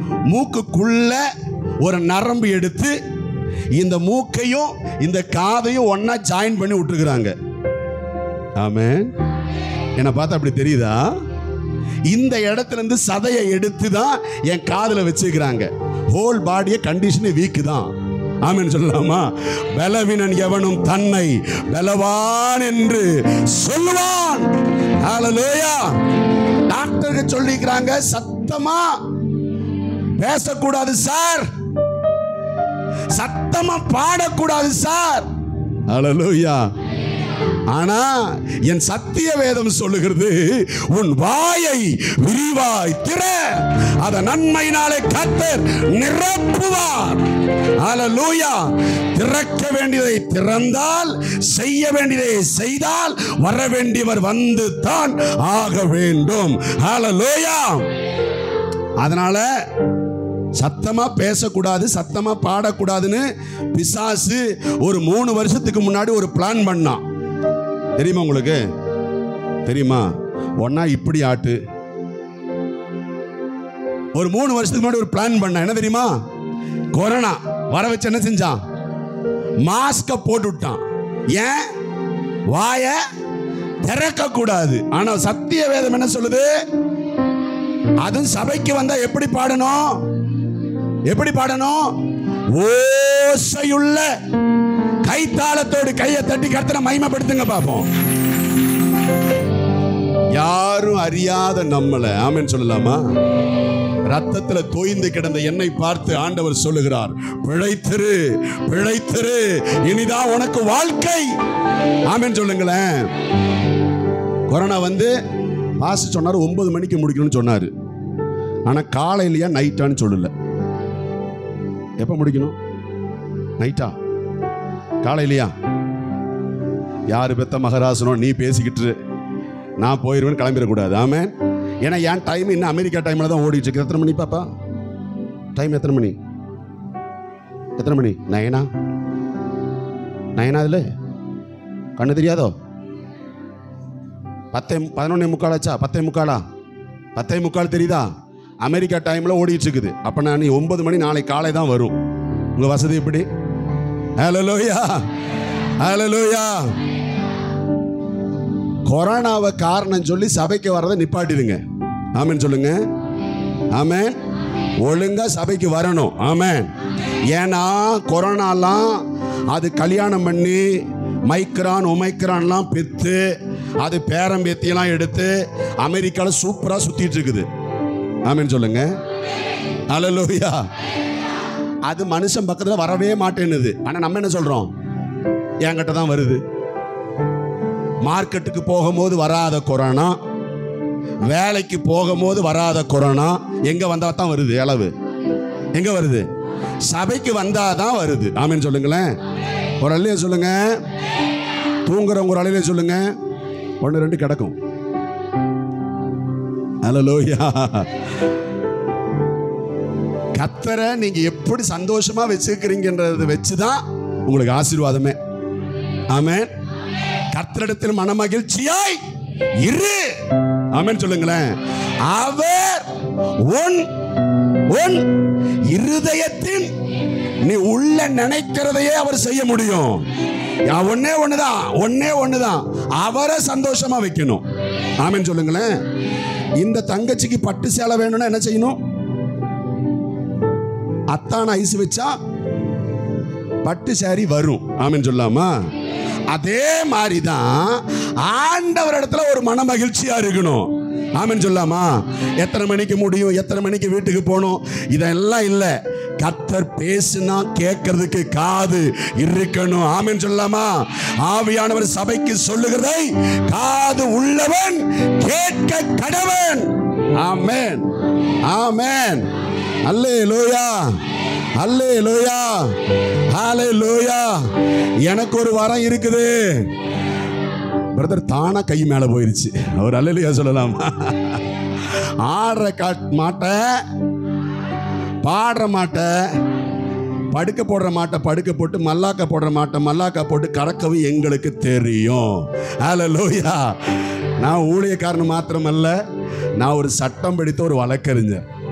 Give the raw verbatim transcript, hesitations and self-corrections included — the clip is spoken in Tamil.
மூக்குக்குள்ள ஒரு நரம்பு எடுத்து இந்த மூக்கையும் இந்த காதையும் ஒன்னா ஜாயின் பண்ணி விட்டுருக்குறாங்க. ஆமென். என்ன பார்த்தா அப்படி தெரியுதா? இந்த இடத்துல இருந்து சதையை எடுத்து தான் என் காதுல வச்சுக்கிறாங்க. ஹோல் பாடிய கண்டிஷன் வீக் தான். ஆமென் சொல்லலாமா? பலவீனன் எவனும் தன்னை பலவான் என்று சொல்லுவான். ஹல்லேலூயா. டாக்டருக்கு சொல்லிக்கிறாங்க, சத்தமா பேசக்கூடாது சார், சத்தமா பாடக்கூடாது சார். ஹல்லேலூயா. ஆனா என் சத்திய வேதம் சொல்லுகிறது, உன் வாயை விரிவாய் திற, அத நன்மையினாலே கர்த்தர் நிரப்புவார். ஹல்லேலூயா. திறக்க வேண்டியதை திறந்தால், செய்ய வேண்டியதை செய்தால், வர வேண்டியவர் வந்து தான் ஆக வேண்டும். ஹல்லேலூயா. அதனால சத்தமா பேசக்கூடாது, சத்தமா பாடக்கூடாதுன்னு பிசாசு ஒரு மூணு வருஷத்துக்கு முன்னாடி ஒரு பிளான் பண்ணான். தெரியுமா உங்களுக்கு? தெரியுமா? ஒன்னா இப்படி ஆட்டு. ஒரு மூணு வருஷத்துக்கு முன்னாடி ஒரு பிளான் பண்ண. என்ன தெரியுமா? கொரோனா வர வச்சு என்ன செஞ்சான்? மாஸ்க போட்டு விட்டான். ஏன்? வாய திறக்க கூடாது. ஆனா சத்திய வேதம் என்ன சொல்லுது? அதுவும் சபைக்கு வந்தா எப்படி பாடணும்? எப்படி பாடணும்? ஓசையுள்ள கைத்தாளத்தோடு கையை தட்டி கர்த்தரை மகிமைப்படுத்துங்க பாப்போம். யாரும் அறியாத நம்மள ஆமென் சொல்லலாமா? ரத்தத்துல தோய்ந்து கிடந்த என்னை பார்த்து ஆண்டவர் சொல்லுகிறார், பிழைத்திரு, பிழைத்திரு, இனிதான் உனக்கு வாழ்க்கை. ஆமென் சொல்லுங்களேன். கொரோனா வந்து பாஸ் சொன்னார் ஒன்பது மணிக்கு முடிக்கணும்னு சொன்னாரு. ஆனா காலையிலயா நைட்டான்னு சொல்லல. எப்ப முடிக்கணும்? நைட்டா காலையிலயா? யாரு பெத்த மகராசனோ நீ பேசிக்கிட்டு நான் போயிருவேன்னு கிளம்பிடக்கூடாது. ஆமென். ஏன்னா என் டைம் இன்னும் அமெரிக்கா டைம்ல தான் ஓடிட்டு இருக்கு. எத்தனை மணி பாப்பா? டைம் எத்தனை மணி? எத்தனை மணி? நயனா நயனா அதுல கண்ணு தெரியாதோ? பத்தே பதினொன்னே முக்கால் ஆச்சா? பத்தே முக்காலா? பத்தே முக்கால் தெரியுதா? அமெரிக்கா டைம்ல ஓடிட்டு இருக்குது. அப்ப நான் ஒன்பது மணி நாளை காலை தான் வரும். உங்க வசதி எப்படி? ஹல்லேலூயா, ஹல்லேலூயா. கொரோனாவை காரணம் சொல்லி சபைக்கு வரதை நிப்பாட்டிடுங்க. ஆமென் சொல்லுங்க. ஆமென். ஒழுங்கா சபைக்கு வரணும். ஆமென். ஏன்னா கொரோனாலாம் அது கல்யாணம் பண்ணி மைக்ரான் ஒமைக்ரான்லாம் பெற்று அது பேரம்பேத்தியெல்லாம் எடுத்து அமெரிக்காவில் சூப்பராக சுத்திட்டு இருக்குது. ஆமென் சொல்லுங்க. ஹல்லேலூயா. அது மனுஷன் பக்கத்தில் வரவே மாட்டேன்னுது. ஆனால் நம்ம என்ன சொல்றோம்? என்கிட்ட தான் வருது. மார்க்கெட்டுக்கு போகும்போது வராத கொரோனா, வேலைக்கு போகும்போது வராத கொரோனா எங்க வந்தா தான் வருது. அளவு எங்க வருது? சபைக்கு வந்தாதான் வருது. ஆமென் சொல்லுங்களேன். ஒரு அள்ளிய சொல்லுங்க. தூங்குறவங்க ஒரு அள்ளிய சொல்லுங்க. ஒன்று ரெண்டு கிடக்கும். ஹல்லேலூயா. கர்த்தரை நீங்க எப்படி சந்தோஷமா வச்சிருக்கிறீங்கன்றதை வச்சுதான் உங்களுக்கு ஆசீர்வாதமே. ஆமென். கர்த்தரிடத்தில் மன மகிழ்ச்சியாய் இரு. ஆமென் சொல்லுங்களேன். அவர் உன் உன் இருதயத்தின் நீ உள்ள நினைக்கிறதையே அவர் செய்ய முடியும். ஒன்னே ஒண்ணுதான், ஒன்னே ஒண்ணுதான், அவரை சந்தோஷமா வைக்கணும். ஆமென் சொல்லுங்களேன். இந்த தங்கச்சிக்கு பட்டு சேலை வேணும்னா என்ன செய்யணும்? அத்தான ஐஸ் வச்சா பட்டு சாரி வரும். ஆமென் சொல்லாமா? அதே மாதிரிதான் ஆண்டவர் இடத்துல ஒரு மன மகிழ்ச்சியா இருக்கணும். ஆமென் சொல்லாமா? எத்தனை மணிக்கு முடியும், எத்தனை மணிக்கு வீட்டுக்கு போகணும், இதெல்லாம் இல்ல. கர்த்தர் பேசுனா கேட்கறதுக்கு காது இருக்கணும். ஆமென் சொல்லாமா? ஆவியானவர் சபைக்கு சொல்லுகிறதை காது உள்ளவன் கேட்க கடவன். ஆமென், ஆமென். அல்லேலூயா, அல்லேலூயா, ஹல்லேலூயா. எனக்கு ஒரு வரம் இருக்குது. பிரதர் தானா கை மேல போயிருச்சு. அவர் அல்லேலூயா சொல்லலாம். ஆடுற காட் மாட்ட, பாடுற மாட்ட, படுக்க போடுற மாட்டை படுக்க போட்டு மல்லாக்க போடுற மாட்டை மல்லாக்கா போட்டு கடக்கவும் எங்களுக்கு தெரியும். ஹல்லேலூயா. நான் ஊழியக்காரன் மாத்திரமல்ல, நான் ஒரு சட்டம் படித்த ஒரு வழக்கறிஞர்.